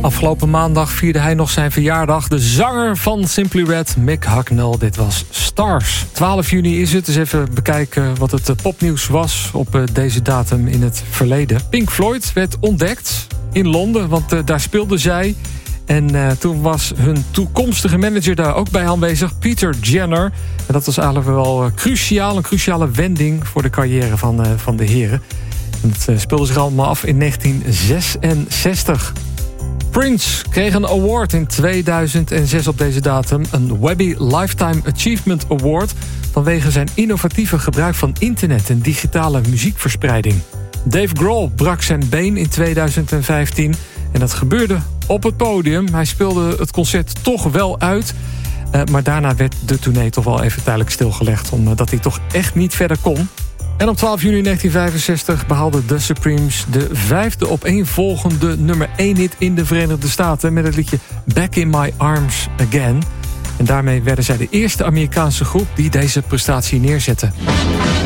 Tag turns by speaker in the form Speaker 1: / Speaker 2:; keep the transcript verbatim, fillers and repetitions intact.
Speaker 1: Afgelopen maandag vierde hij nog zijn verjaardag. De zanger van Simply Red, Mick Hucknall. Dit was Stars. twaalf juni is het, dus even bekijken wat het popnieuws was op deze datum in het verleden. Pink Floyd werd ontdekt in Londen, want uh, daar speelden zij. En uh, toen was hun toekomstige manager daar ook bij aanwezig, Peter Jenner. En dat was eigenlijk wel uh, cruciaal, een cruciale wending voor de carrière van, uh, van de heren. En het uh, speelde zich allemaal af in negentien zesenzestig. Prince kreeg een award in tweeduizend zes op deze datum. Een Webby Lifetime Achievement Award vanwege zijn innovatieve gebruik van internet en digitale muziekverspreiding. Dave Grohl brak zijn been in tweeduizend vijftien en dat gebeurde op het podium. Hij speelde het concert toch wel uit, maar daarna werd de tournee toch wel even tijdelijk stilgelegd, omdat hij toch echt niet verder kon. En op twaalf juni negentien vijfenzestig behaalden The Supremes de vijfde opeenvolgende nummer één hit in de Verenigde Staten met het liedje Back in My Arms Again. En daarmee werden zij de eerste Amerikaanse groep die deze prestatie neerzette.